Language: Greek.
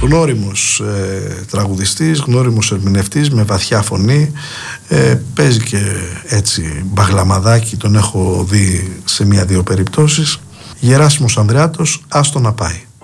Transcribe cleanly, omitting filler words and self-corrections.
Γνώριμος τραγουδιστής, γνώριμος ερμηνευτής με βαθιά φωνή, παίζει και έτσι μπαγλαμαδάκι, τον έχω δει σε 1-2 περιπτώσεις. Γεράσιμος Ανδρεάτος, άστο να πάει.